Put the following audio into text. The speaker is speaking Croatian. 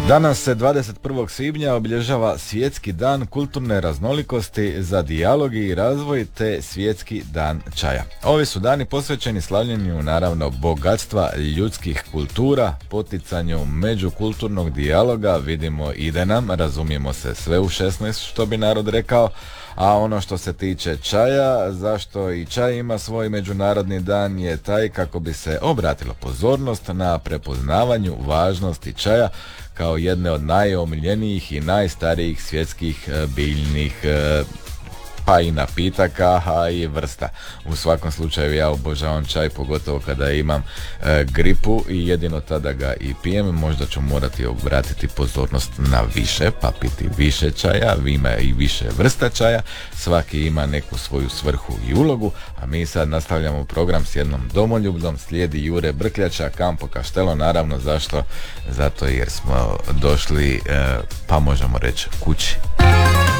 Danas se 21. svibnja obilježava Svjetski dan kulturne raznolikosti za dijalog i razvoj te Svjetski dan čaja. Ovi su dani posvećeni slavljenju naravno bogatstva ljudskih kultura, poticanju međukulturnog dijaloga, vidimo ide nam, razumijemo se sve u 16 što bi narod rekao, a ono što se tiče čaja, zašto i čaj ima svoj međunarodni dan je taj kako bi se obratilo pozornost na prepoznavanju važnosti čaja kao jedne od najomiljenijih i najstarijih svjetskih biljnih pa i napitaka, a i vrsta. U svakom slučaju ja obožavam čaj, pogotovo kada imam gripu i jedino tada ga i pijem. Možda ću morati obratiti pozornost na više, pa piti više čaja, ima i više vrsta čaja, svaki ima neku svoju svrhu i ulogu, a mi sad nastavljamo program s jednom domoljubnom, slijedi Jure Brkljača, Campo Castello, naravno zašto? Zato jer smo došli, pa možemo reći, kući.